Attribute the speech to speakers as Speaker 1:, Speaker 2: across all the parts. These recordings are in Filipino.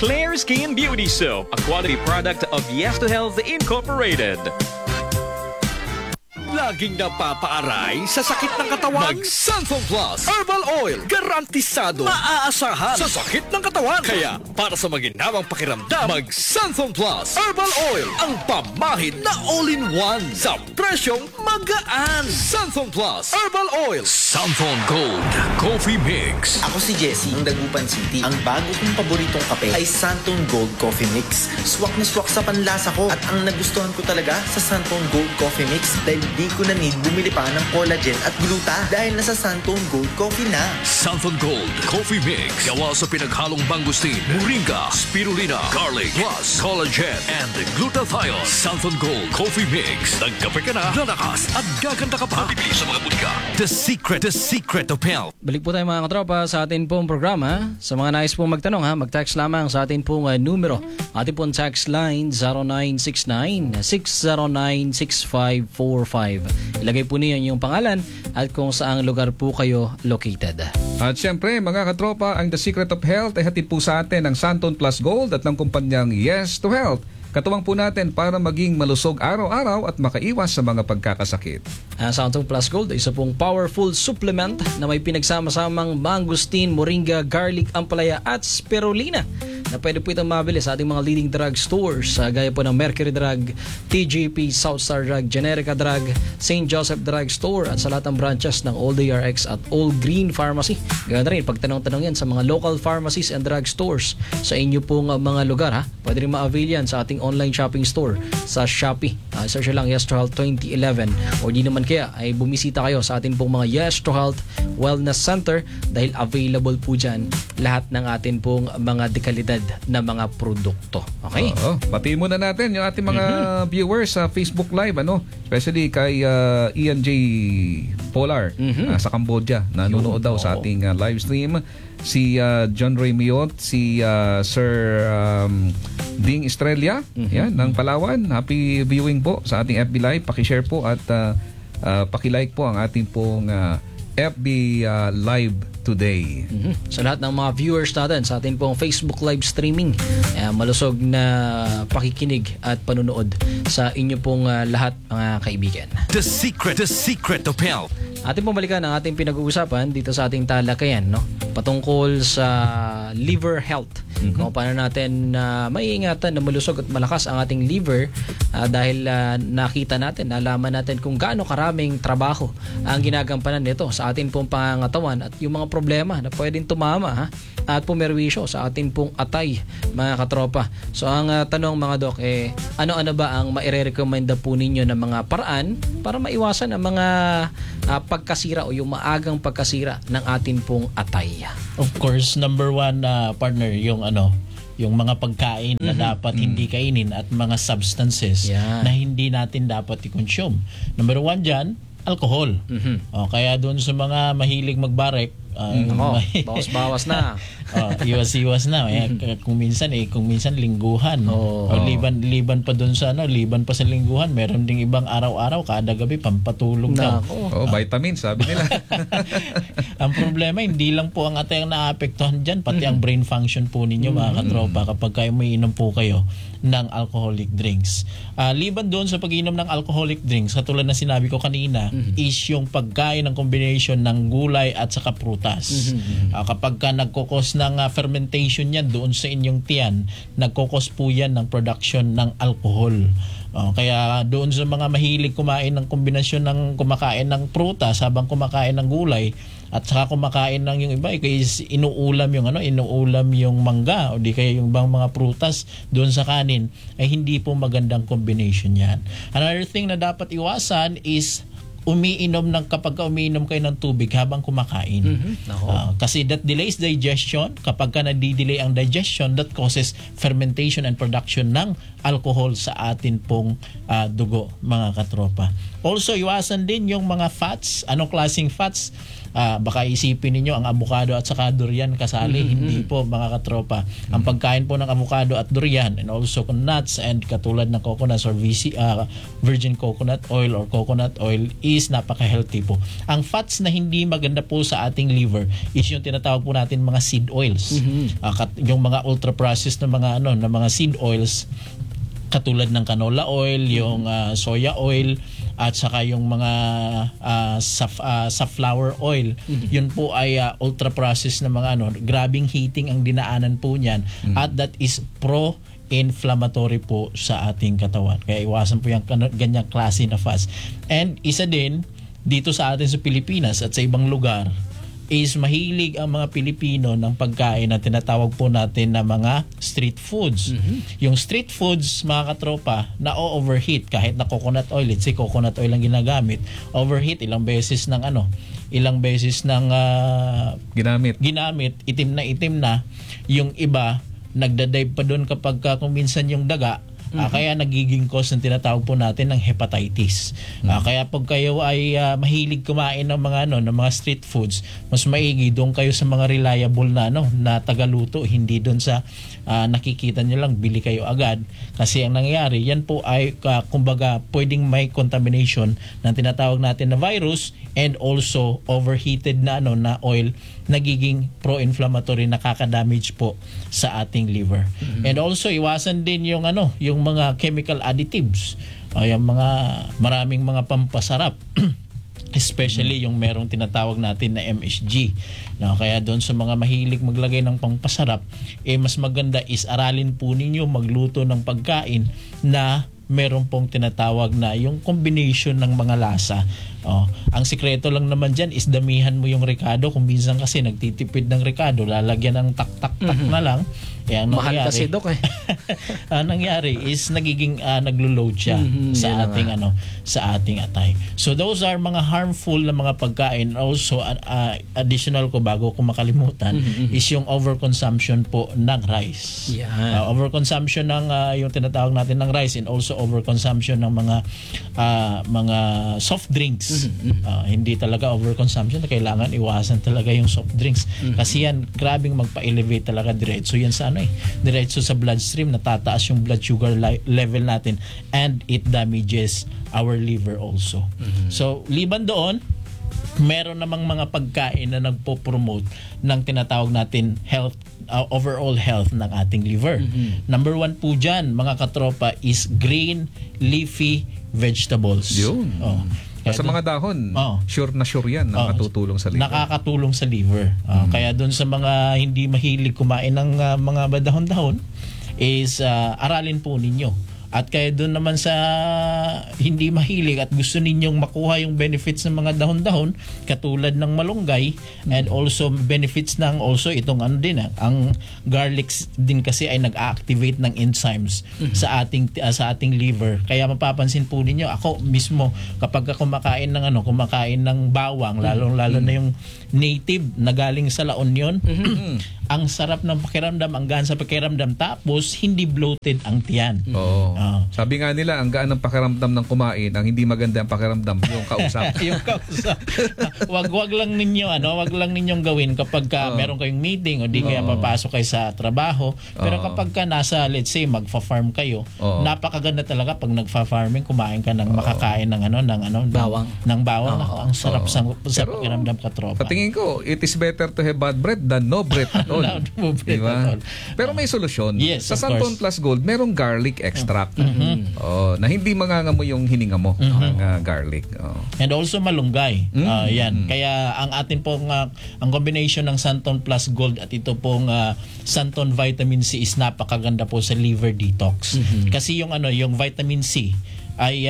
Speaker 1: Clear Skin Beauty Soap, a quality product of Yes to Health Incorporated.
Speaker 2: Laging napapaaray sa sakit ng katawan? Mag-Santhon Plus Herbal Oil. Garantisado. Maaasahan sa sakit ng katawan. Kaya, para sa maginhawang pakiramdam, Mag-Santhon Plus Herbal Oil. Ang pamahid na all-in-one sa presyong magaan. Santhon Plus Herbal Oil.
Speaker 3: Santhon Gold Coffee Mix.
Speaker 4: Ako si Jessie, ng Dagupan City. Ang bago kong paboritong kape ay Santhon Gold Coffee Mix. Swak na swak sa panlasa ko. At ang nagustuhan ko talaga sa Santhon Gold Coffee Mix dahil di ko na need bumili pa ng collagen at gluta dahil nasa Santhon Gold Coffee na.
Speaker 3: Santhon Gold Coffee Mix. Gawa sa pinaghalong mangustin, moringa, spirulina, garlic, plus collagen and glutathione. Santhon Gold Coffee Mix. Nagkape ka na, lalakas at gaganda ka pa. Bibili sa mga butika. The Secret of Health.
Speaker 5: Balik po tayo mga katropa sa atin pong programa. Sa mga nais pong magtanong mag-text lamang sa atin pong numero. Atin pong text line 0969-609-6545. Ilagay po niyo yung pangalan at kung saang lugar po kayo located.
Speaker 6: At syempre mga katropa, ang The Secret of Health ay hatid po sa atin ng Santhon Plus Gold at ng kumpanyang Yes to Health. Katuwang po natin para maging malusog araw-araw at makaiwas sa mga pagkakasakit.
Speaker 5: Ang Santhon Plus Gold ay isa pong powerful supplement na may pinagsama-samang mangustin, moringa, garlic, ampalaya at spirulina na pwede po itong mabili sa ating mga leading drug stores gaya po ng Mercury Drug, TGP, Southstar Drug, Generica Drug, St. Joseph Drug Store at sa lahat ng branches ng All DRX at All Green Pharmacy. Ganoon rin, pagtanong-tanong yan sa mga local pharmacies and drug stores sa inyo pong mga lugar. Pwede rin ma-avail yan sa ating online shopping store sa Shopee. Search lang Yes to Health 2011 o di naman kaya ay bumisita kayo sa ating pong mga Yes to Health Wellness Center dahil available po dyan lahat ng ating pong mga dekalidad na mga produkto. Okay?
Speaker 6: Oo. Patiin muna natin yung ating mga viewers sa Facebook Live, especially kay Ian J. Polar sa Cambodia. Nanonood daw sa ating live stream. Si John Ray Miot, si Sir Ding Estrella yan, ng Palawan. Happy viewing po sa ating FB Live. Pakishare po at pakilike po ang ating pong FB Live today.
Speaker 5: Sa lahat ng mga viewers natin sa ating pong Facebook live streaming, malusog na pakikinig at panunood sa inyo pong lahat mga kaibigan.
Speaker 3: The Secret of Health.
Speaker 5: Ating pumalikan ang ating pinag-uusapan dito sa ating talakayan, patungkol sa liver health. Kung paano natin maiingatan na malusog at malakas ang ating liver dahil nakita natin, nalaman natin kung gaano karaming trabaho ang ginagampanan nito sa ating pong pangangatawan at yung mga problema na pwedeng tumama at pumerwisyo sa ating pong atay, mga katropa. So ang tanong mga dok, ano-ano ba ang maire-recommenda po ninyo na mga paraan para maiwasan ang mga pagkasira o yung maagang pagkasira ng ating pong atay?
Speaker 7: Of course, number one partner, yung mga pagkain na dapat hindi kainin at mga substances na hindi natin dapat i-consume. Number one dyan, alcohol. Kaya doon sa mga mahilig magbarek,
Speaker 5: bawas-bawas na.
Speaker 7: Iwas-iwas na. Kung minsan lingguhan. Liban pa doon sa liban pa sa lingguhan, meron ding ibang araw-araw kada gabi pampatulog daw.
Speaker 6: Vitamins sabi nila.
Speaker 7: Ang problema, hindi lang po ang atay ang naapektuhan diyan, pati ang brain function po ninyo mga katropa kapag kayo may inom po kayo ng alcoholic drinks. Liban doon sa pag-inom ng alcoholic drinks, katulad na sinabi ko kanina, is yung pagkain ng combination ng gulay at saka prutas. Kapag ka nagkokos ng fermentation yan doon sa inyong tiyan, nagkokos po yan ng production ng alcohol. Kaya doon sa mga mahilig kumain ng kombinasyon ng kumakain ng prutas habang kumakain ng gulay at saka kumakain ng yung iba is inuulam yung mangga o di kaya yung bang mga prutas doon sa kanin, ay hindi po magandang combination yan. Another thing na dapat iwasan is kapag umiinom kayo ng tubig habang kumakain. Kasi that delays digestion. Kapag ka nadidelay ang digestion, that causes fermentation and production ng alcohol sa atin pong dugo, mga katropa. Also, iwasan din yung mga fats. Anong klaseng fats? baka isipin ninyo ang avocado at saka durian kasali. Hindi po mga katropa. Ang pagkain po ng avocado at durian and also nuts and katulad ng coconuts or virgin coconut oil or coconut oil is napaka-healthy po. Ang fats na hindi maganda po sa ating liver is yung tinatawag po natin mga seed oils. Yung mga ultra processed na mga seed oils katulad ng canola oil, yung soya oil, at saka yung mga safflower oil. Yun po ay ultra processed na mga grabing heating ang dinaanan po niyan at that is pro-inflammatory po sa ating katawan. Kaya iwasan po yung ganyang klase na fats. And isa din dito sa atin sa Pilipinas at sa ibang lugar is mahilig ang mga Pilipino ng pagkain na tinatawag po natin na mga street foods. Yung street foods, mga katropa, na overheat kahit na coconut oil, let's say coconut oil ang ginagamit, overheat ilang beses ng ginamit, itim na, yung iba nagdadive pa doon kapag kung minsan yung daga kaya nagiging cause ng tinatawag po natin ng hepatitis. Kaya pag kayo ay mahilig kumain ng mga ng mga street foods, mas maigi doon kayo sa mga reliable na tagaluto, hindi doon sa nakikita nyo lang bili kayo agad. Kasi ang nangyayari, yan po ay kumbaga pwedeng may contamination ng tinatawag natin na virus and also overheated na oil, nagiging pro-inflammatory, nakaka-damage po sa ating liver. And also iwasan din yung mga chemical additives, yung mga maraming mga pampasarap especially yung merong tinatawag natin na MSG. Kaya doon sa mga mahilig maglagay ng pampasarap, mas maganda is aralin po ninyo magluto ng pagkain na meron pong tinatawag na yung combination ng mga lasa. Ang sikreto lang naman dyan is damihan mo yung rekado. Kung minsan kasi nagtitipid ng rekado, lalagyan ng tak-tak-tak na lang.
Speaker 5: Mahal kasi, Dok, eh.
Speaker 7: Nangyari is nagiging naglo-load siya sa ating atay. So those are mga harmful na mga pagkain. Also additional ko bago ko makalimutan is yung overconsumption po ng rice. Overconsumption ng yung tinatawag natin ng rice and also overconsumption ng mga soft drinks. Hindi talaga overconsumption, kailangan iwasan talaga yung soft drinks kasi yan grabing magpa-elevate talaga diretso yan sa diretso sa bloodstream, natataas yung blood sugar level natin and it damages our liver also. So liban doon, meron namang mga pagkain na nagpo-promote ng tinatawag natin health, overall health ng ating liver. Number 1 po dyan, mga katropa, is green leafy vegetables.
Speaker 6: Yun. Sa mga dahon, sure yan, nakakatulong sa liver.
Speaker 7: Nakakatulong sa liver. Kaya doon sa mga hindi mahilig kumain ng mga dahon-dahon is aralin po ninyo. At kaya doon naman sa hindi mahilig at gusto ninyong makuha yung benefits ng mga dahon-dahon katulad ng malunggay and also benefits ng also itong ang garlic din kasi ay nag-activate ng enzymes sa ating liver. Kaya mapapansin po ninyo, ako mismo kapag kumakain ng bawang, lalo na yung native na galing sa La Union, ang sarap ng pakiramdam, ang gaan sa pakiramdam, tapos hindi bloated ang tiyan.
Speaker 6: Sabi nga nila, ang gaan ng pakiramdam ng kumain, ang hindi maganda ang pakiramdam yung kausap.
Speaker 7: Yung kausap. Wag lang ninyong gawin kapag meron kayong meeting o di kaya papasok kayo sa trabaho. Pero kapag nasa, let's say, magfa-farm kayo, napakaganda talaga pag nagfa-farming, kumain ka ng makakain ng
Speaker 5: bawang.
Speaker 7: Ng bawang. Ang sarap sa pakiramdam, katropa.
Speaker 6: Sa tingin ko, it is better to have bad breath than no breath at all. Diba? Pero may solusyon.
Speaker 7: Yes,
Speaker 6: sa Santon Plus Gold, merong garlic extract. Na hindi mangangamoy yung hininga mo ng garlic.
Speaker 7: And also malunggay. Yan. Kaya ang atin pong ang combination ng Santon Plus Gold at ito pong Santon Vitamin C is napakaganda po sa liver detox. Kasi yung vitamin C ay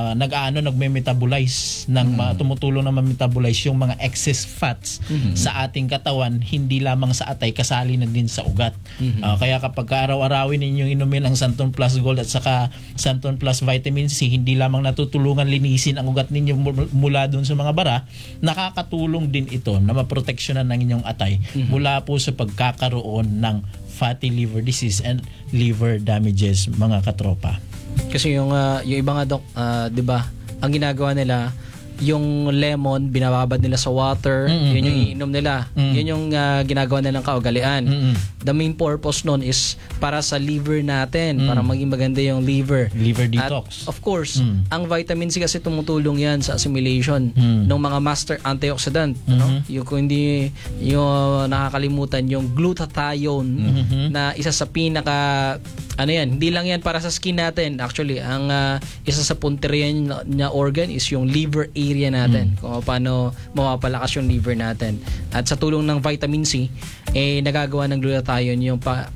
Speaker 7: nagme-metabolize tumutulong na ma-metabolize yung mga excess fats sa ating katawan, hindi lamang sa atay, kasali na din sa ugat. Kaya kapag araw-arawin ninyong inumin ang Santon Plus Gold at saka Santon Plus Vitamin C, hindi lamang natutulungan linisin ang ugat ninyo mula dun sa mga bara, nakakatulong din ito na maproteksyonan ng inyong atay mula po sa pagkakaroon ng fatty liver disease and liver damages, mga katropa.
Speaker 5: Kasi yung iba nga, Dok, 'di ba? Ang ginagawa nila, yung lemon, binababad nila sa water, yun yung iinom nila. Yun yung ginagawa nilang kaugalian. The main purpose nun is para sa liver natin, para maging maganda yung liver.
Speaker 7: Liver detox.
Speaker 5: At of course, ang vitamin C kasi tumutulong yan sa assimilation ng mga master antioxidant. Yung kung hindi yung nakakalimutan, yung glutathione na isa sa pinaka hindi lang yan para sa skin natin. Actually, ang isa sa punterian na organ is yung liver area natin. Kung paano mapapalakas yung liver natin. At sa tulong ng vitamin C, nagagawa ng glutathione yung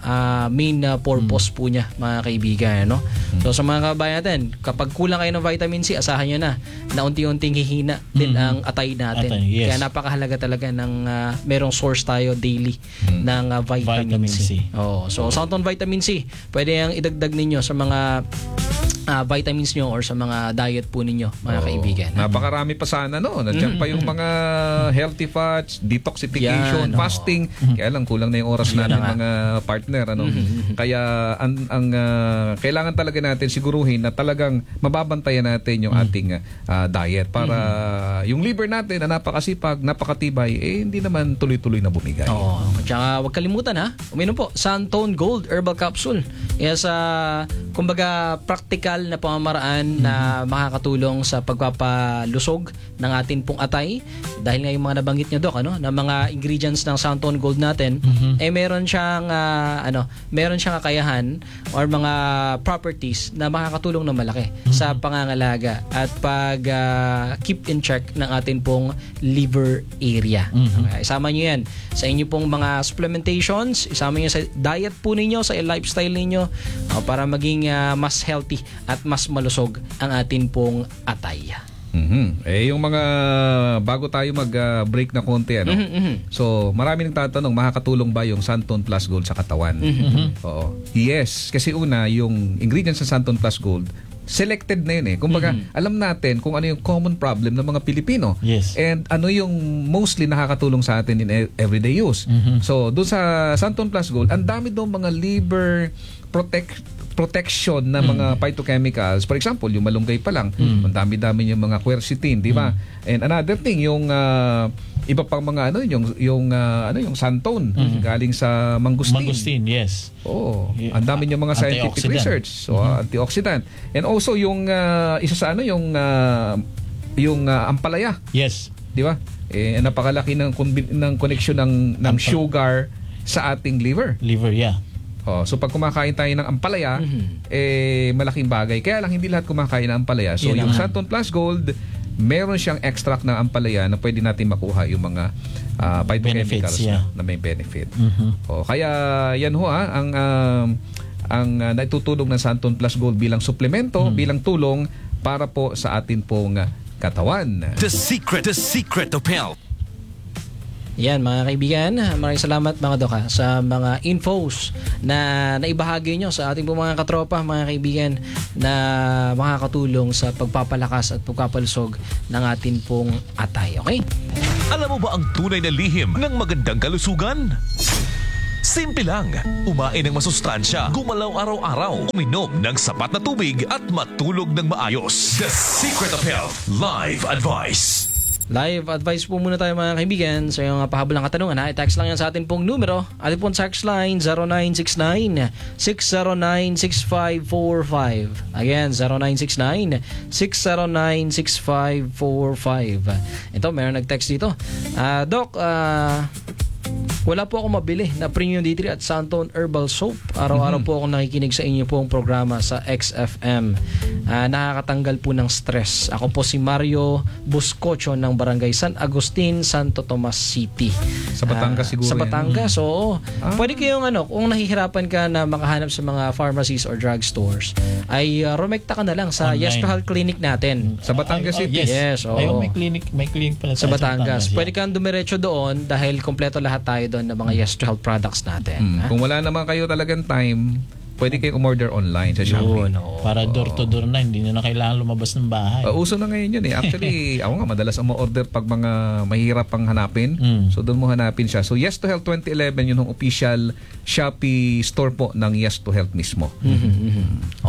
Speaker 5: main purpose po niya, mga kaibigan. No? So sa mga kabayan natin, kapag kulang kayo ng vitamin C, asahan nyo na unti-unting hihina din ang atay natin.
Speaker 7: Yes.
Speaker 5: Kaya napakahalaga talaga ng merong source tayo daily ng vitamin C. So Santon Vitamin C, pwede yung idagdag ninyo sa mga vitamins nyo or sa mga diet po ninyo, mga kaibigan.
Speaker 6: Napakarami pa sana, no? Nandiyan pa yung mga healthy fats, detoxification, fasting. Kaya lang, kulang na yung oras natin, mga partner. Kaya, ang kailangan talaga natin siguruhin na talagang mababantayan natin yung ating diet para yung liver natin na napakasipag, napakatibay, hindi naman tuloy-tuloy na bumigay.
Speaker 5: Tsaka, huwag kalimutan uminom po, Santone Gold Herbal Capsule. Sa kumbaga practical na pamamaraan na makakatulong sa pagpapalusog ng atin pong atay. Dahil nga yung mga nabanggit nyo, Doc, na mga ingredients ng Santone Gold natin, meron siyang meron siyang kakayahan or mga properties na makakatulong na malaki sa pangangalaga at pag keep in check ng atin pong liver area. Okay, isama nyo yan sa inyo pong mga supplementations, isama nyo sa diet po ninyo, sa lifestyle ninyo, para maging mas healthy at mas malusog ang atin pong atay.
Speaker 6: Yung mga bago tayo mag-break na konti, So, marami nang tatanong, makakatulong ba yung Santone Plus Gold sa katawan? Oo. Yes, kasi una, yung ingredients sa Santone Plus Gold, selected na yun Kumbaga, alam natin kung ano yung common problem ng mga Pilipino.
Speaker 7: Yes.
Speaker 6: And ano yung mostly nakakatulong sa atin in everyday use. So, doon sa Santone Plus Gold, ang dami doon mga liver protection na mga phytochemicals. For example, yung malunggay pa lang, ang dami-dami yung mga quercetin, di ba? And another thing, yung iba pang mga yung Santone galing sa mangustin.
Speaker 7: Mangustin, yes.
Speaker 6: Ang dami yung mga scientific research. So, antioxidant. And also yung isa sa yung ampalaya.
Speaker 7: Yes.
Speaker 6: Di ba? Napakalaki ng connection ng sugar sa ating liver.
Speaker 7: Liver, yeah.
Speaker 6: So pag kumakain tayo ng ampalaya, malaking bagay. Kaya lang hindi lahat kumakain ng ampalaya. So yung Santone Plus Gold, meron siyang extract ng ampalaya na pwede natin makuha yung mga phytochemicals na may benefit. Kaya yan ang naitutulong ng Santone Plus Gold bilang suplemento, bilang tulong para po sa atin pong katawan.
Speaker 3: The secret of health.
Speaker 5: Yan, mga kaibigan, maraming salamat mga Doc sa mga infos na naibahagi nyo sa ating mga katropa, mga kaibigan, na makakatulong sa pagpapalakas at pagpapalusog ng atin pong atay. Okay?
Speaker 3: Alam mo ba ang tunay na lihim ng magandang kalusugan? Simple lang. Umain ng masustansya, gumalaw araw-araw, uminom ng sapat na tubig at matulog ng maayos. The Secret of Health Live Advice.
Speaker 5: Live advice po muna tayo, mga kaibigan. Sa yung pahabolang katanungan, i-text lang yan sa atin pong numero. Atin pong text line 0969-609-6545. Again, 0969-609-6545. Ito, meron nag-text dito. Doc, wala po ako mabili na Premium D3 at Santone Herbal Soap. Araw-araw po ako nakikinig sa inyo pong programa sa XFM. Nakakatanggal po ng stress. Ako po si Mario Buscocho ng Barangay San Agustin, Santo Tomas City.
Speaker 6: Sa Batangas siguro.
Speaker 5: Sa Batangas, oo. Pwede kayong kung nahihirapan ka na makahanap sa mga pharmacies or drugstores, ay rumekta ka na lang sa
Speaker 7: online.
Speaker 5: Yes to Health Clinic natin.
Speaker 6: Sa Batangas City.
Speaker 5: Yes, oo.
Speaker 7: May clinic pala
Speaker 5: sa Batangas. Pwede kang dumiretso doon dahil kompleto lahat tayo doon ng mga Yes to Health products natin.
Speaker 6: Kung wala naman kayo talagang time, pwede kayong umorder online sa Shopee.
Speaker 7: Para door to door na, hindi na kailangan lumabas ng bahay.
Speaker 6: Uso na ngayon yun Actually, ako nga, madalas ang ma-order pag mga mahirap pang hanapin. So, doon mo hanapin siya. So, Yes to Health 2011, yun yung official Shopee store po ng Yes to Health mismo.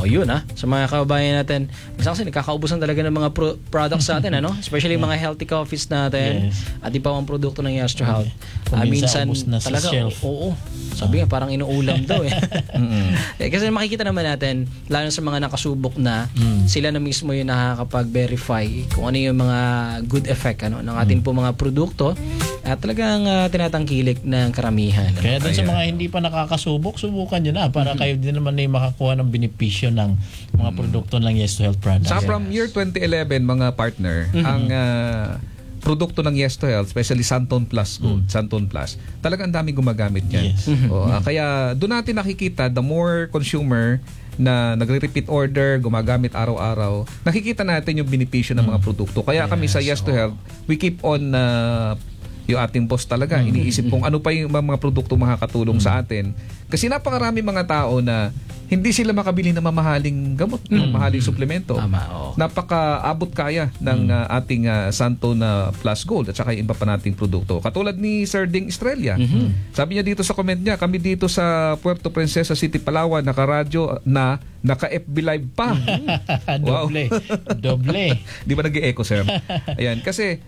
Speaker 5: yun sa mga kababayan natin. Kasi nakakaubusan talaga ng mga products sa atin, especially mga healthy coffees natin at iba pang produkto ng Yes to Health.
Speaker 7: Minsan ubos na sa
Speaker 5: talaga,
Speaker 7: shelf.
Speaker 5: Oo. Sabi nga, parang inuulam daw kasi makikita naman natin, lalo sa mga nakasubok na, sila na mismo yung nakakapag-verify kung ano yung mga good effect ng ating po mga produkto at talagang tinatangkilik ng karamihan.
Speaker 7: Kaya dun sa mga hindi pa nakakasubok, subukan nyo na para kayo din naman na makakuha ng benepisyo ng mga produkto ng Yes to Health products.
Speaker 6: From year 2011, mga partner, ang produkto ng Yes to Health, especially Santon Plus Gold, Santon Plus, talagang daming gumagamit yan.
Speaker 7: Yes.
Speaker 6: Kaya doon natin nakikita, the more consumer na nagre-repeat order, gumagamit araw-araw, nakikita natin yung benepisyo ng mga produkto. Kaya kami sa Yes to Health, we keep on yung ating boss talaga. Iniisip kung ano pa yung mga produkto makakatulong sa atin. Kasi napakarami mga tao na hindi sila makabili ng mamahaling gamot, mamahaling suplemento. Napaka-abot kaya ng ating Santon Plus Gold at saka yung iba pa nating produkto. Katulad ni Sir Ding Estrella. Sabi niya dito sa comment niya, kami dito sa Puerto Princesa City, Palawan, naka-radyo na, naka-FB Live pa. Wow.
Speaker 7: Doble.
Speaker 6: Di ba nag-e-echo, sir? Ayan, kasi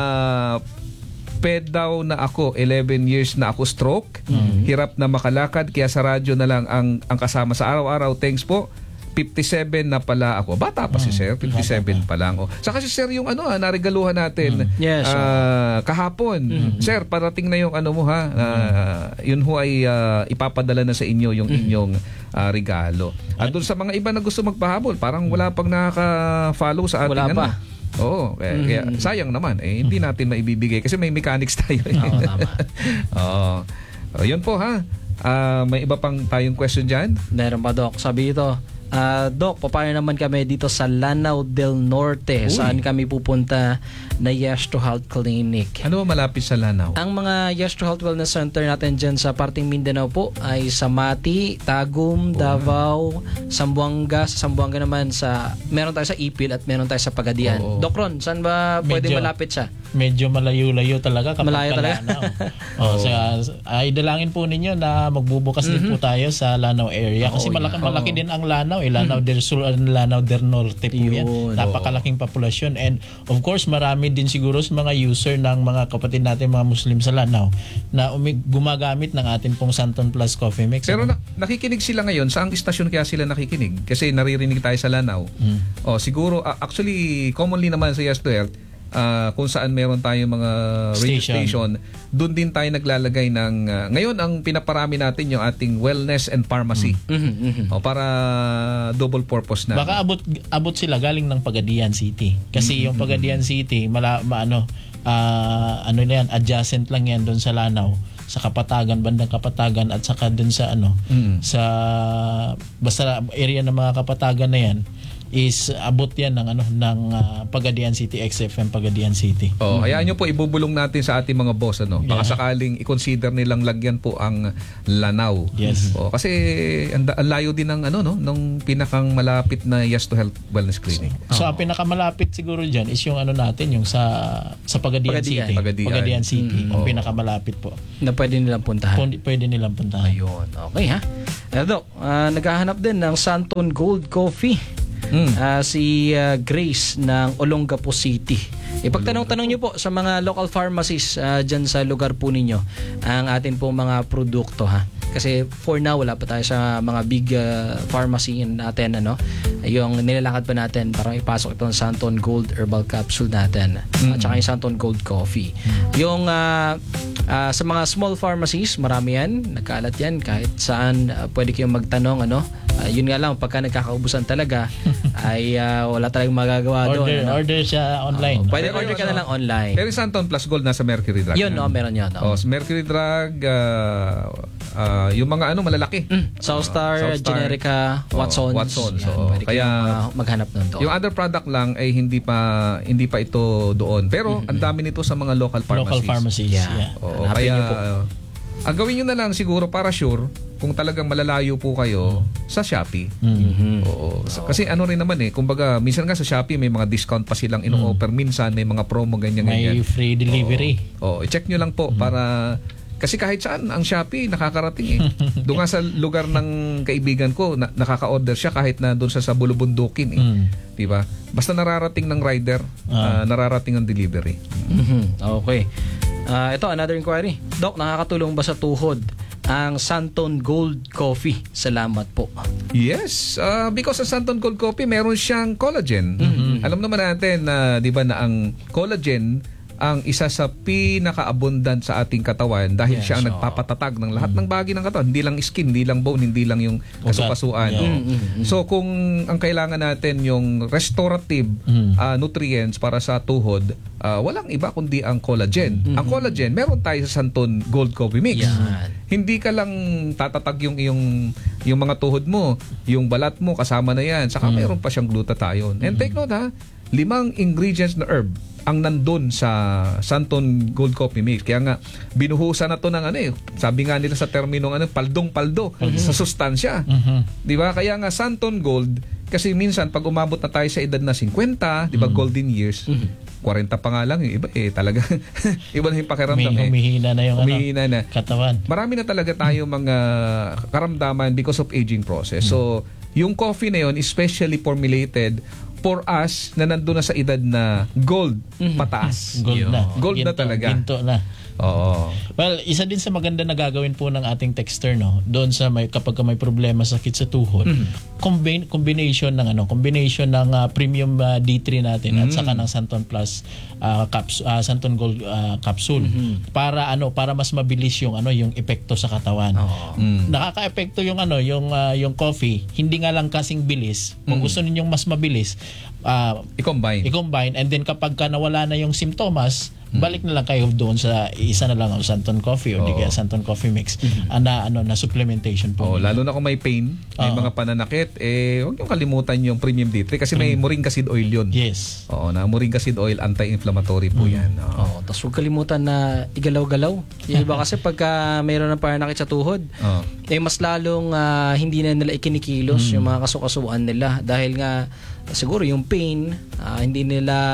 Speaker 6: daw na ako, 11 years na ako stroke, hirap na makalakad, kaya sa radyo na lang ang kasama sa araw-araw. Thanks po. 57 na pala ako. Bata pa si Sir, 57 pa lang. Saka si Sir yung narigaluhan natin kahapon. Sir, parating na yung mo yun ho ay ipapadala na sa inyo yung inyong regalo. At doon sa mga iba na gusto magpahabol, parang wala pang nakaka-follow sa ating
Speaker 5: wala pa.
Speaker 6: Oo, kaya sayang naman hindi natin maibibigay kasi may mechanics tayo.
Speaker 5: Oo, tama.
Speaker 6: Yun po may iba pang tayong question dyan?
Speaker 5: Meron pa, Doc. Sabi ito, Doc, papayo naman kami dito sa Lanao del Norte. Saan kami pupunta na Yes to Health Clinic?
Speaker 6: Ano ba malapit sa Lanao?
Speaker 5: Ang mga Yes to Health Wellness Center natin dyan sa parting Mindanao po ay sa Mati, Tagum, Davao, Zamboanga. Sa Zamboanga naman meron tayo sa Ipil at meron tayo sa Pagadian. Doc Ron, saan ba pwede malapit siya?
Speaker 7: Medyo malayo-layo talaga kapag
Speaker 5: Malayo talaga.
Speaker 7: Ay dalangin po ninyo na magbubukas din po tayo sa Lanao area kasi malaki din ang Lanao. Lanao del Sur at Lanao del Norte po yan. Napakalaking populasyon and of course marami din siguro sa mga user ng mga kapatid natin mga Muslim sa Lanao na gumagamit ng atin pong Santon Plus Coffee Mix.
Speaker 6: Pero nakikinig sila ngayon. Saang istasyon kaya sila nakikinig? Kasi naririnig tayo sa Lanao. Siguro actually commonly naman sa Yes to Health, kung saan meron tayong mga radio station, doon din tayo naglalagay ng ngayon ang pinaparami natin yung ating wellness and pharmacy. Para double purpose na.
Speaker 7: Baka abot sila galing ng Pagadian City. Kasi yung Pagadian City adjacent lang yan doon sa Lanao, sa Kapatagan, bandang Kapatagan at saka doon sa sa basta area ng mga Kapatagan na yan is abot yan ng Pagadian City, XFM Pagadian City.
Speaker 6: Hayaan nyo po, ibubulong natin sa ating mga boss baka sakaling i-consider nilang lagyan po ang Lanao.
Speaker 7: Yes.
Speaker 6: Kasi ang layo din ng ng pinakang malapit na Yes to Health Wellness Clinic.
Speaker 7: So ang pinakamalapit siguro diyan is yung natin yung sa Pagadian City. Pagadian City ang pinakamalapit po.
Speaker 5: Na pwede nilang puntahan.
Speaker 7: Pwede nilang puntahan.
Speaker 5: Ayun. Okay Doc, naghahanap din ng Santon Gold Coffee. Si Grace ng Olongapo City. Ipagtanong-tanong nyo po sa mga local pharmacies dyan sa lugar po ninyo ang atin po mga produkto Kasi for now wala pa tayo sa mga big pharmacy natin yung nilalakad pa natin para ipasok itong Santon Gold Herbal Capsule natin at saka yung Santon Gold Coffee. Yung sa mga small pharmacies, marami yan, nagkaalat yan kahit saan pwede kayong magtanong yun nga lang, pagka nagkakaubusan talaga ay wala talagang magagawa doon.
Speaker 7: Order siya online.
Speaker 5: Pwede order ka na lang online.
Speaker 6: Pero Santon Plus Gold nasa Mercury Drug.
Speaker 5: Yun, meron yun.
Speaker 6: Mercury Drug, yung mga malalaki.
Speaker 5: Soulstar, Generica, Watsons. Pwede kaya maghanap nun doon.
Speaker 6: Yung other product lang ay hindi pa ito doon. Pero ang dami nito sa mga local pharmacies.
Speaker 7: Local pharmacies. Yeah.
Speaker 6: Kaya ang gawin nyo na lang siguro para sure kung talagang malalayo po kayo sa Shopee. Kasi rin naman kumbaga minsan nga sa Shopee may mga discount pa silang ino-offer, minsan may mga promo ganyan.
Speaker 7: May free delivery.
Speaker 6: I-check nyo lang po para Kasi kahit saan, ang Shopee nakakarating eh. Doon nga sa lugar ng kaibigan ko, nakaka-order siya kahit na doon sa bulubundukin eh. Diba? Basta nararating ng rider, nararating ang delivery.
Speaker 5: Okay. Ito, another inquiry. Doc, nakakatulong ba sa tuhod ang Santon Gold Coffee? Salamat po.
Speaker 6: Yes, because sa Santon Gold Coffee meron siyang collagen. Alam naman natin na 'di ba na ang collagen ang isa sa pinaka-abundant sa ating katawan dahil siya ang nagpapatatag ng lahat ng bahagi ng katawan, hindi lang skin, hindi lang bone, hindi lang yung kasukasuan. So kung ang kailangan natin yung restorative nutrients para sa tuhod, walang iba kundi ang collagen. Ang collagen, meron tayo sa Santon Gold Coffee Mix. Hindi ka lang tatatag yung mga tuhod mo, yung balat mo kasama na yan. Saka meron pa siyang glutathione. And take note 5 ingredients na herb ang nandun sa Santon Gold Coffee Mix. Kaya nga binuhusan na to ng sabi nga nila sa terminong paldong-paldo sa sustansya. 'Di ba? Kaya nga Santon Gold, kasi minsan pag umabot na tayo sa edad na 50, 'di ba, golden years, 40 pa nga lang yung iba talaga iba na yung pakiramdam.
Speaker 7: Humihina na yung katawan.
Speaker 6: Marami na talaga tayo mga karamdaman because of aging process. So yung coffee na yun especially formulated for us na nandun na sa edad na gold pataas. Gold na talaga.
Speaker 7: Ginto na.
Speaker 6: Oo.
Speaker 7: Well, isa din sa maganda na gagawin po ng ating texter, no, doon sa kapag may problema sakit sa tuhod, combination ng premium D3 natin at saka ng Santon Plus Santon Gold capsule para mas mabilis yung epekto sa katawan. Nakaka-epekto yung coffee, hindi nga lang kasing bilis. Kung gusto ninyong mas mabilis, i-combine, and then kapag nawala na yung simptomas, balik na lang kayo doon sa isa na lang ang Santon Coffee o di kaya Santon Coffee Mix na supplementation po.
Speaker 6: Lalo na kung may pain, may mga pananakit, huwag niyong kalimutan yung Premium D3 kasi may moringa seed oil yun.
Speaker 7: Yes.
Speaker 6: Na moringa seed oil, anti-inflammatory po yan.
Speaker 5: Tapos huwag kalimutan na igalaw-galaw. Yung iba kasi pagka mayroon ng pananakit sa tuhod, mas lalong hindi na nila ikinikilos yung mga kasukasuan nila dahil nga siguro yung pain hindi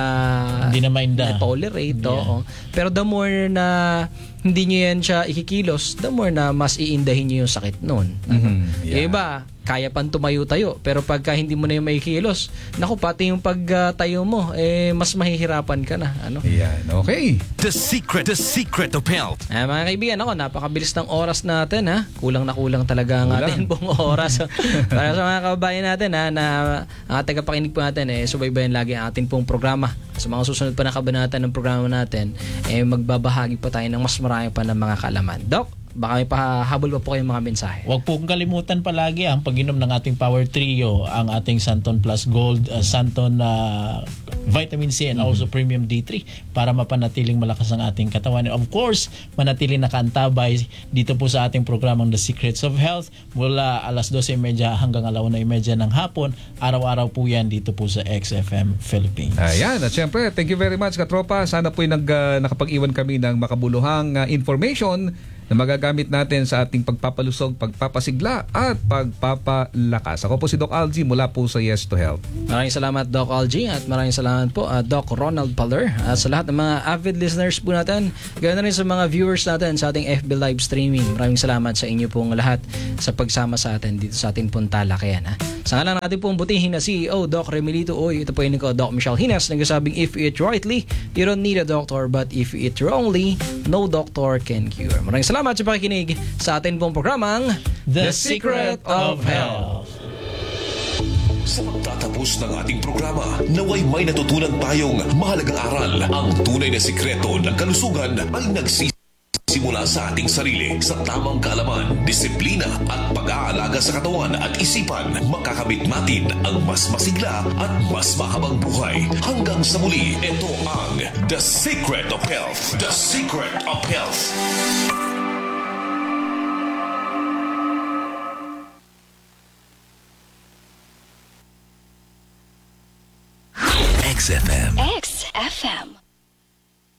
Speaker 5: na tolerate. Pero the more na hindi nyo yan siya ikikilos, the more na mas iindahin nyo yung sakit nun. Yung iba, kaya pang tumayo-tayo. Pero pagka hindi mo na yung maikilos, naku, pati yung pagtayo mo, mas mahihirapan ka na.
Speaker 6: Yan, okay.
Speaker 3: The secret of health.
Speaker 5: Mga kaibigan, napakabilis ng oras natin. Kulang na kulang talaga ang ating buong oras. Para sa mga kababayan natin na tagapakinig po natin, subaybayan lagi ang ating pong programa. Sa mga susunod pa na kabanata ng programa natin, magbabahagi pa tayo ng mas marami pa ng mga kaalaman. Doc, baka may pahabol pa po kayong mga mensahe.
Speaker 7: Huwag po kong kalimutan palagi ang pag-inom ng ating Power Trio, ang ating Santon Plus Gold, Santon Vitamin C and also Premium D3 para mapanatiling malakas ang ating katawan. And of course, manatiling nakaantabay dito po sa ating programang The Secrets of Health mula alas 12:30 hanggang 1:30 ng hapon. Araw-araw po yan dito po sa XFM Philippines.
Speaker 6: Ayan, at syempre, thank you very much katropa. Sana po nakapag-iwan kami ng makabuluhang information na magagamit natin sa ating pagpapalusog, pagpapasigla at pagpapalakas. Ako po si Doc Algie mula po sa Yes to Health.
Speaker 5: Maraming salamat Doc Algie at maraming salamat po Doc Ronald Paler at sa lahat ng mga avid listeners po natin, ganoon na rin sa mga viewers natin sa ating FB live streaming. Maraming salamat sa inyo pong lahat sa pagsama sa atin dito sa ating pong talakayan. Sa ngalan natin pong butihin na CEO Doc Remilito Oy, ito po yun ko Doc Michelle Hinas, nagsasabing if you eat rightly, you don't need a doctor, but if you eat wrongly, no doctor can cure. Maraming salamat sa pakikinig sa atin pong programang
Speaker 7: The Secret of Health.
Speaker 3: Sa pagtatapos ng ating programa, naway may natutunan tayong mahalagang aral. Ang tunay na sikreto ng kalusugan ay nagsisimula sa ating sarili. Sa tamang kaalaman, disiplina at pag-aalaga sa katawan at isipan, makakamit natin ang mas masigla at mas mahabang buhay. Hanggang sa muli, ito ang The Secret of Health. The Secret of Health. XFM.